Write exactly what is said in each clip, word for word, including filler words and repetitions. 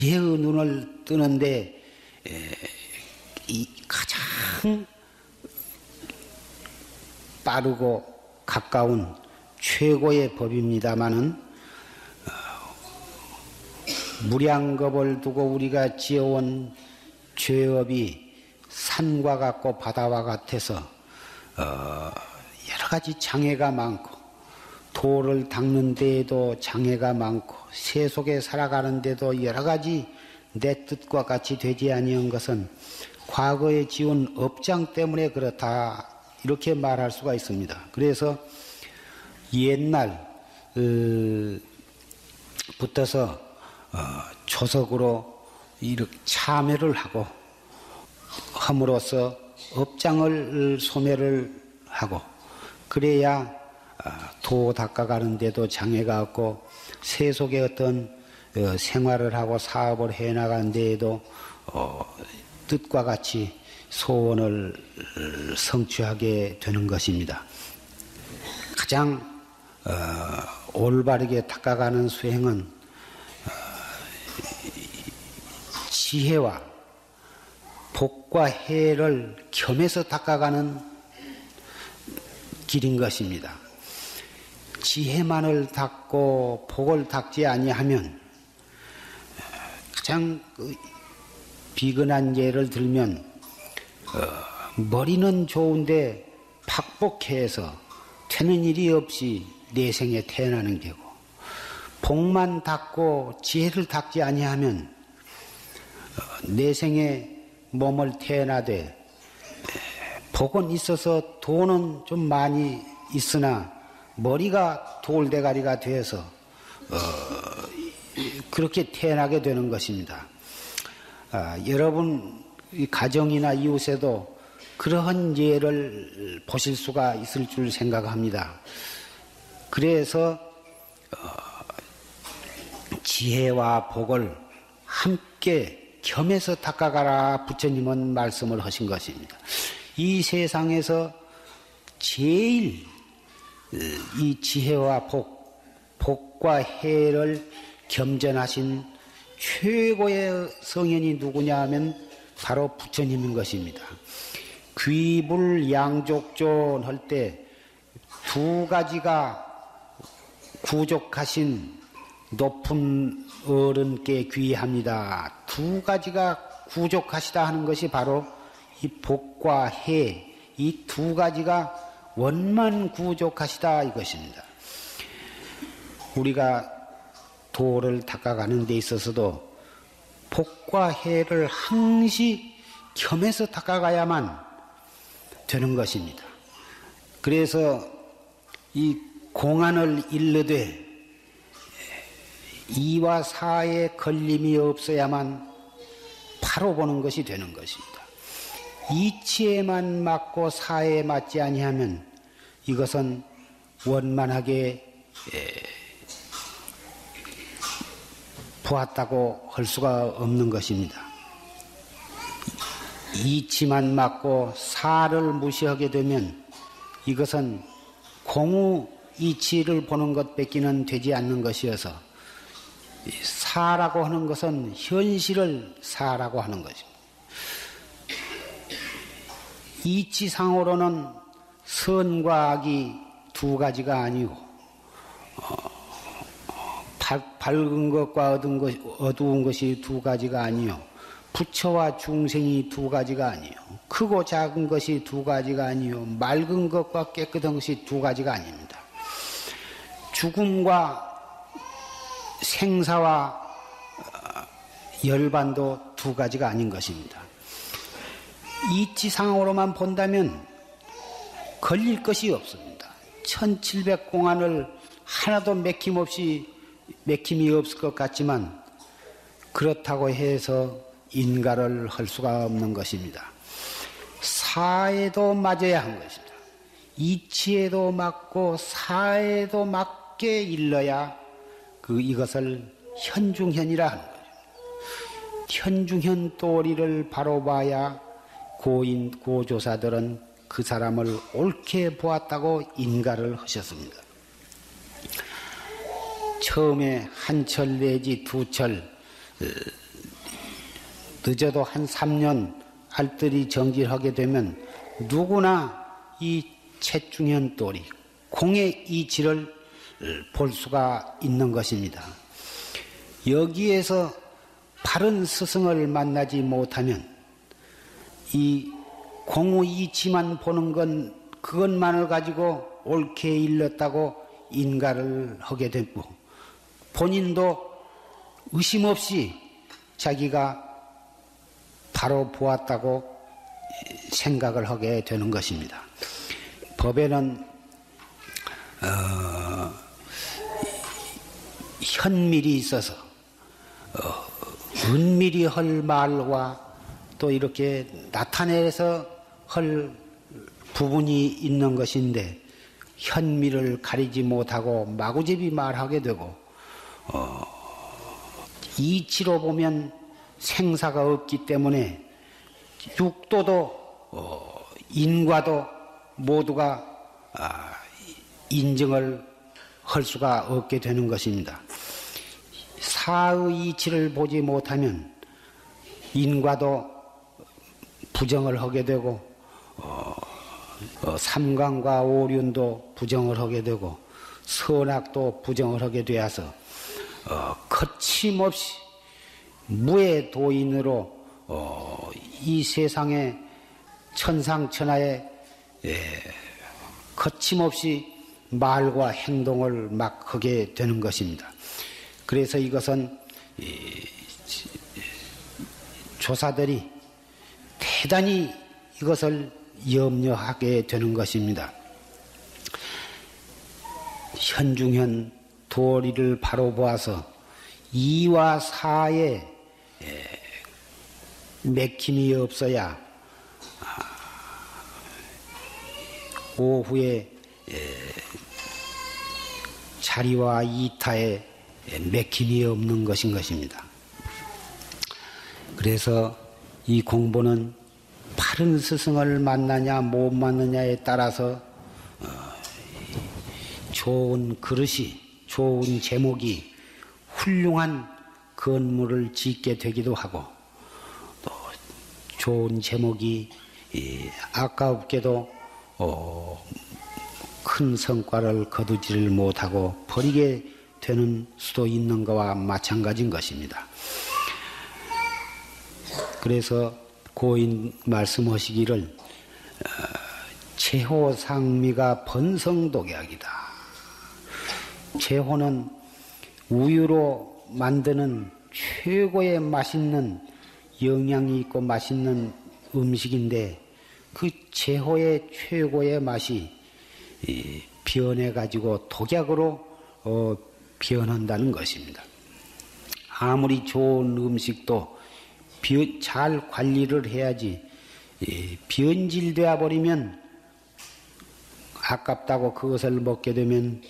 지혜의 눈을 뜨는데 에, 이 가장 빠르고 가까운 최고의 법입니다마는 어, 무량겁을 두고 우리가 지어온 죄업이 산과 같고 바다와 같아서 어, 여러 가지 장애가 많고 도를 닦는 데에도 장애가 많고 세속에 살아가는 데도 여러 가지 내 뜻과 같이 되지 아니한 것은 과거에 지은 업장 때문에 그렇다 이렇게 말할 수가 있습니다. 그래서 옛날 어, 붙어서 어, 조석으로 이렇게 참여를 하고 함으로써 업장을 소멸을 하고 그래야 도 닦아가는 데도 장애가 없고 세속의 어떤 생활을 하고 사업을 해나가는 데에도 뜻과 같이 소원을 성취하게 되는 것입니다. 가장 올바르게 닦아가는 수행은 지혜와 복과 해를 겸해서 닦아가는 길인 것입니다. 지혜만을 닦고 복을 닦지 아니하면 가장 그 비근한 예를 들면 어, 머리는 좋은데 박복해서 되는 일이 없이 내생에 태어나는 게고 복만 닦고 지혜를 닦지 아니하면 어, 내생에 몸을 태어나되 복은 있어서 돈은 좀 많이 있으나 머리가 돌대가리가 되어서 어, 그렇게 태어나게 되는 것입니다. 아, 여러분 가정이나 이웃에도 그러한 예를 보실 수가 있을 줄 생각합니다. 그래서 어, 지혜와 복을 함께 겸해서 닦아가라 부처님은 말씀을 하신 것입니다. 이 세상에서 제일 이 지혜와 복, 복과 해를 겸전하신 최고의 성현이 누구냐 하면 바로 부처님인 것입니다. 귀불양족존 할 때 두 가지가 구족하신 높은 어른께 귀합니다. 두 가지가 구족하시다 하는 것이 바로 이 복과 해, 이 두 가지가 원만 구족하시다 이것입니다. 우리가 도를 닦아가는 데 있어서도 복과 해를 항시 겸해서 닦아가야만 되는 것입니다. 그래서 이 공안을 일르되 이와 사에 걸림이 없어야만 바로 보는 것이 되는 것입니다. 이치에만 맞고 사에 맞지 아니하면 이것은 원만하게 보았다고 할 수가 없는 것입니다. 이치만 맞고 사를 무시하게 되면 이것은 공우 이치를 보는 것밖에는 되지 않는 것이어서 사라고 하는 것은 현실을 사라고 하는 것입니다. 이치상으로는 선과 악이 두 가지가 아니고 어, 밝은 것과 어두운, 것, 어두운 것이 두 가지가 아니요 부처와 중생이 두 가지가 아니요 크고 작은 것이 두 가지가 아니요 맑은 것과 깨끗한 것이 두 가지가 아닙니다. 죽음과 생사와 열반도 두 가지가 아닌 것입니다. 이치상으로만 본다면 걸릴 것이 없습니다. 천칠백 공안을 하나도 맥힘없이 맥힘이 없을 것 같지만 그렇다고 해서 인가를 할 수가 없는 것입니다. 사에도 맞아야 한 것입니다. 이치에도 맞고 사에도 맞게 일러야 그 이것을 현중현이라 하는 거죠. 현중현 도리를 바로 봐야 고인, 고조사들은 그 사람을 옳게 보았다고 인가를 하셨습니다. 처음에 한 철 내지 두 철 늦어도 한 삼 년 알뜰히 정진하게 되면 누구나 이 채중현 또리 공의 이치를 볼 수가 있는 것입니다. 여기에서 바른 스승을 만나지 못하면 이 공의 이치만 보는 건 그것만을 가지고 옳게 일렀다고 인가를 하게 되고 본인도 의심 없이 자기가 바로 보았다고 생각을 하게 되는 것입니다. 법에는 어, 현밀이 있어서 어, 은밀히 할 말과 또 이렇게 나타내서 할 부분이 있는 것인데 현밀을 가리지 못하고 마구잡이 말하게 되고 어, 이치로 보면 생사가 없기 때문에 육도도 어, 인과도 모두가 아, 인정을 할 수가 없게 되는 것입니다. 사의 이치를 보지 못하면 인과도 부정을 하게 되고 어, 어, 삼강과 오륜도 부정을 하게 되고 선악도 부정을 하게 되어서 어, 거침없이 무의 도인으로 어, 이 세상의 천상천하에 예, 거침없이 말과 행동을 막 하게 되는 것입니다. 그래서 이것은 이, 조사들이 대단히 이것을 염려하게 되는 것입니다. 현중현 도리를 바로 보아서 이와 사에 맥힘이 없어야 오후에 자리와 이타에 맥힘이 없는 것인 것입니다. 그래서 이 공부는 바른 스승을 만나냐 못 만나냐에 따라서 좋은 그릇이 좋은 제목이 훌륭한 건물을 짓게 되기도 하고 또 좋은 제목이 아깝게도 어 큰 성과를 거두지를 못하고 버리게 되는 수도 있는 것과 마찬가지인 것입니다. 그래서 고인 말씀하시기를 제호상미가 번성독약이다. 제호는 우유로 만드는 최고의 맛있는 영양이 있고 맛있는 음식인데 그 제호의 최고의 맛이 변해가지고 독약으로 어, 변한다는 것입니다. 아무리 좋은 음식도 잘 관리를 해야지 변질되어 버리면 아깝다고 그것을 먹게 되면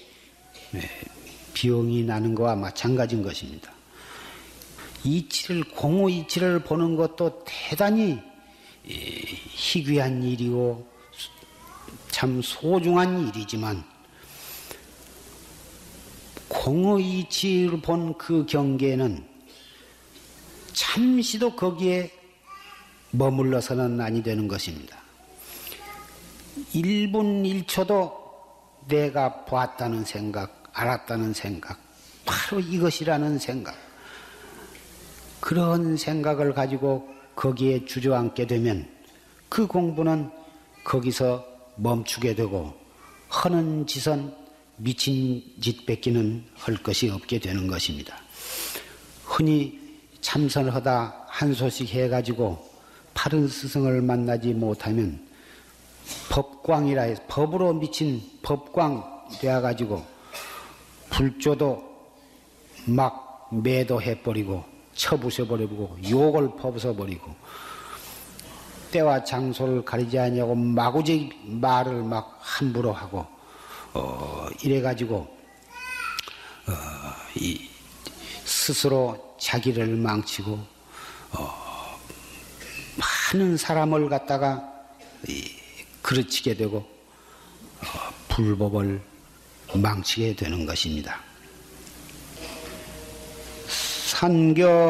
병이 나는 것과 마찬가지인 것입니다. 이치를 공의 이치를 보는 것도 대단히 희귀한 일이고 참 소중한 일이지만 공의 이치를 본 그 경계는 잠시도 거기에 머물러서는 아니 되는 것입니다. 일 분 일 초도 내가 보았다는 생각, 알았다는 생각, 바로 이것이라는 생각, 그런 생각을 가지고 거기에 주저앉게 되면 그 공부는 거기서 멈추게 되고 하는 짓은 미친 짓 뺏기는 할 것이 없게 되는 것입니다. 흔히 참선을 하다 한 소식 해가지고 바른 스승을 만나지 못하면 법광이라 해서 법으로 미친 법광 되어가지고 불조도 막 매도해버리고 쳐부숴버리고 욕을 퍼부숴버리고 때와 장소를 가리지 않냐고 마구지 말을 막 함부로 하고 어, 이래가지고 어, 이 스스로 자기를 망치고 어, 많은 사람을 갖다가 이, 그르치게 되고 어, 불법을 망치게 되는 것입니다. 산교